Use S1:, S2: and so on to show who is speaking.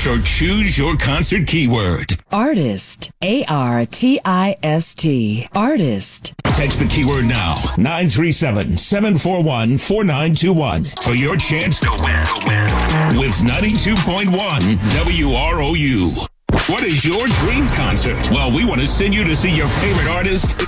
S1: or choose your concert keyword.
S2: Artist. ARTIST. Artist.
S1: Text the keyword now. 937-741-4921 for your chance to win. With 92.1 WROU. What is your dream concert? Well, we want to send you to see your favorite artist